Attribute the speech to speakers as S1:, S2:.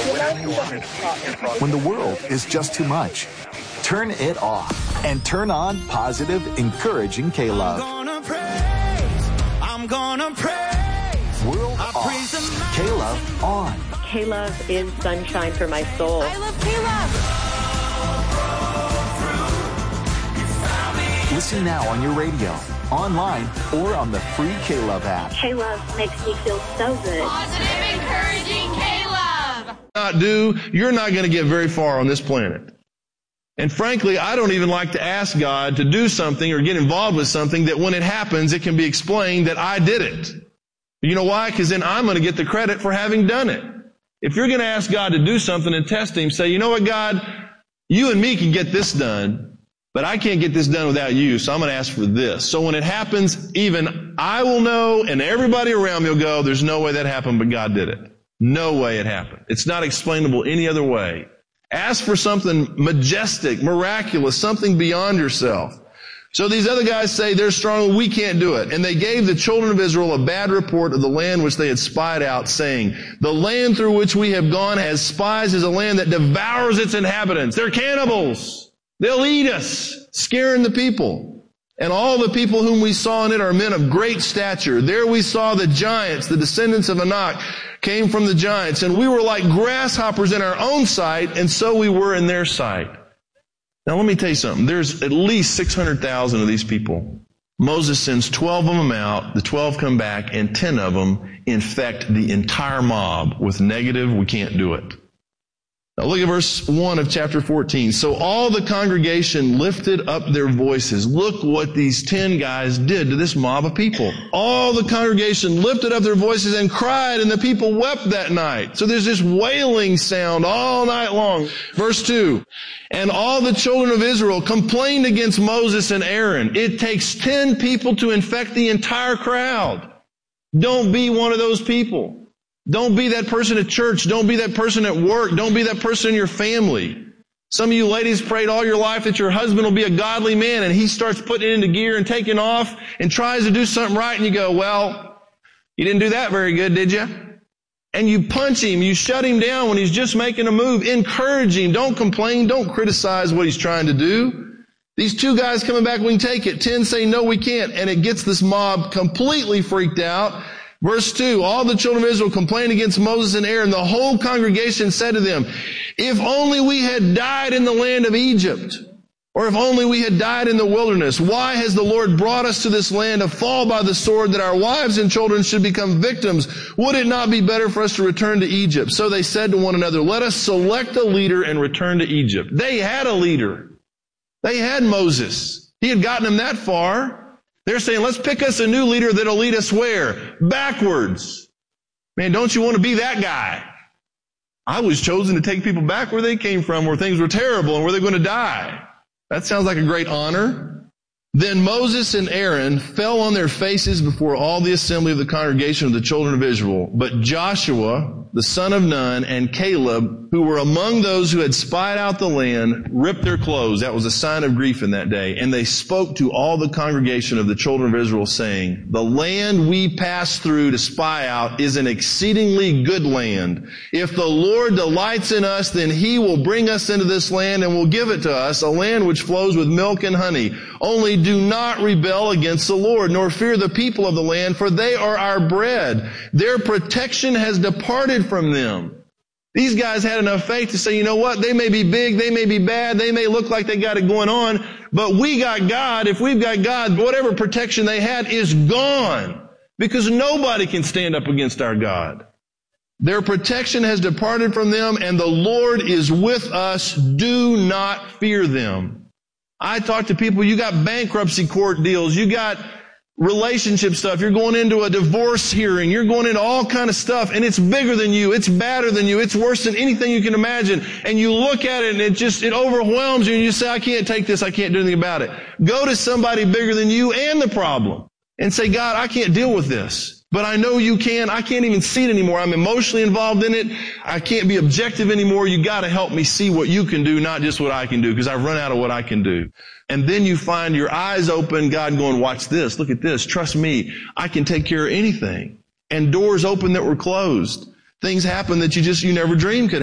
S1: When the world is just too much, turn it off and turn on positive, encouraging K-Love.
S2: I'm gonna praise.
S1: World off. K-Love on.
S3: K-Love is sunshine for my soul.
S4: I love K-Love.
S1: Listen now on your radio, online, or on the free K-Love app.
S5: K-Love makes me feel so good.
S4: Positive, encouraging K-Love.
S6: You're not going to get very far on this planet. And frankly, I don't even like to ask God to do something or get involved with something that when it happens, it can be explained that I did it. You know why? Because then I'm going to get the credit for having done it. If you're going to ask God to do something and test Him, say, you know what, God, you and me can get this done, but I can't get this done without you, so I'm going to ask for this. So when it happens, even I will know and everybody around me will go, there's no way that happened, but God did it. No way it happened. It's not explainable any other way. Ask for something majestic, miraculous, something beyond yourself. So these other guys say they're strong, we can't do it. And they gave the children of Israel a bad report of the land which they had spied out, saying, the land through which we have gone as spies is a land that devours its inhabitants. They're cannibals. They'll eat us, scaring the people. And all the people whom we saw in it are men of great stature. There we saw the giants, the descendants of Anak, came from the giants. And we were like grasshoppers in our own sight, and so we were in their sight. Now let me tell you something. There's at least 600,000 of these people. Moses sends 12 of them out, the 12 come back, and 10 of them infect the entire mob with negative, we can't do it. Now look at verse 1 of chapter 14. So all the congregation lifted up their voices. Look what these 10 guys did to this mob of people. All the congregation lifted up their voices and cried, and the people wept that night. So there's this wailing sound all night long. Verse 2. And all the children of Israel complained against Moses and Aaron. It takes 10 people to infect the entire crowd. Don't be one of those people. Don't be that person at church. Don't be that person at work. Don't be that person in your family. Some of you ladies prayed all your life that your husband will be a godly man, and he starts putting it into gear and taking off and tries to do something right, and you go, well, you didn't do that very good, did you? And you punch him. You shut him down when he's just making a move. Encourage him. Don't complain. Don't criticize what he's trying to do. These 2 guys coming back, we can take it. 10 say, no, we can't. And it gets this mob completely freaked out. Verse 2, all the children of Israel complained against Moses and Aaron. The whole congregation said to them, if only we had died in the land of Egypt, or if only we had died in the wilderness. Why has the Lord brought us to this land to fall by the sword, that our wives and children should become victims? Would it not be better for us to return to Egypt? So they said to one another, let us select a leader and return to Egypt. They had a leader. They had Moses. He had gotten them that far. They're saying, let's pick us a new leader that'll lead us where? Backwards. Man, don't you want to be that guy? I was chosen to take people back where they came from, where things were terrible and where they're going to die. That sounds like a great honor. Then Moses and Aaron fell on their faces before all the assembly of the congregation of the children of Israel. But Joshua, the son of Nun, and Caleb, who were among those who had spied out the land, ripped their clothes. That was a sign of grief in that day. And they spoke to all the congregation of the children of Israel, saying, the land we passed through to spy out is an exceedingly good land. If the Lord delights in us, then He will bring us into this land and will give it to us, a land which flows with milk and honey. Only do not rebel against the Lord, nor fear the people of the land, for they are our bread. Their protection has departed from them. These guys had enough faith to say, you know what? They may be big, they may be bad, they may look like they got it going on, but we got God. If we've got God, whatever protection they had is gone, because nobody can stand up against our God. Their protection has departed from them, and the Lord is with us. Do not fear them. I talk to people, you got bankruptcy court deals, you got relationship stuff, you're going into a divorce hearing, you're going into all kind of stuff, and it's bigger than you, it's badder than you, it's worse than anything you can imagine, and you look at it and it overwhelms you, and you say, I can't take this, I can't do anything about it. Go to somebody bigger than you and the problem, and say, God, I can't deal with this. But I know you can. I can't even see it anymore. I'm emotionally involved in it. I can't be objective anymore. You got to help me see what you can do, not just what I can do, because I've run out of what I can do. And then you find your eyes open, God going, watch this, look at this, trust me, I can take care of anything. And doors open that were closed. Things happen that you never dreamed could